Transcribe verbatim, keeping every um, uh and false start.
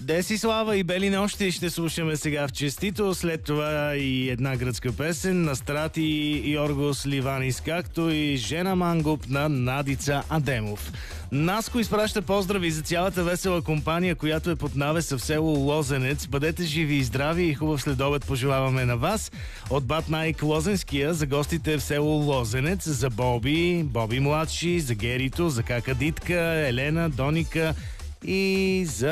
Десислава и Бели нощи ще слушаме сега в Честито, след това и една гръцка песен на Страти Йоргос Ливанис, както и Жена Мангуп на Надица Адемов. Наско изпраща поздрави за цялата весела компания, която е под навеса в село Лозенец. Бъдете живи и здрави и хубав следобед пожелаваме на вас. От бат Найк Лозенския за гостите в село Лозенец, за Боби, Боби младши, за Герито, за кака Дитка, Елена, Доника и за